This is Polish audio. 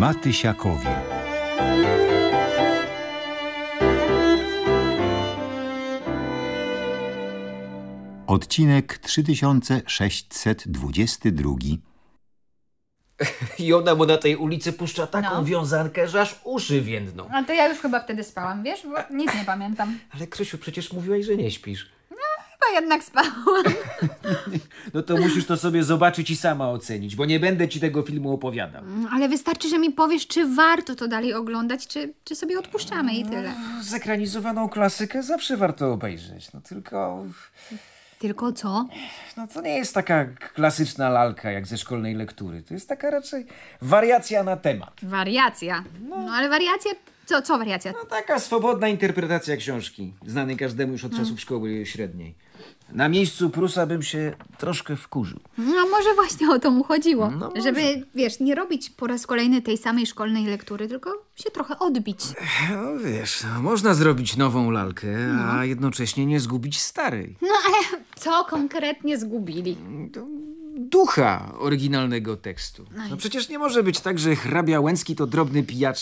Matysiakowie. Odcinek 3622. I ona mu na tej ulicy puszcza taką No. wiązankę, że aż uszy więdną. A to ja już chyba wtedy spałam, wiesz? Bo nic nie pamiętam. Ale Krysiu, przecież mówiłaś, że nie śpisz. Chyba jednak spałam. No to musisz to sobie zobaczyć i sama ocenić, bo nie będę ci tego filmu opowiadał. Ale wystarczy, że mi powiesz, czy warto to dalej oglądać, czy sobie odpuszczamy i tyle. Zekranizowaną klasykę zawsze warto obejrzeć, no tylko... Tylko co? No to nie jest taka klasyczna lalka jak ze szkolnej lektury. To jest taka raczej wariacja na temat. Wariacja. No ale wariacja... Co wariacja? No taka swobodna interpretacja książki, znanej każdemu już od czasów szkoły średniej. Na miejscu Prusa bym się troszkę wkurzył. No może właśnie o to mu chodziło. No może. Żeby, wiesz, nie robić po raz kolejny tej samej szkolnej lektury, tylko się trochę odbić. No wiesz, można zrobić nową lalkę, a jednocześnie nie zgubić starej. No ale co konkretnie zgubili? Ducha oryginalnego tekstu. No przecież nie może być tak, że hrabia Łęcki to drobny pijaczek,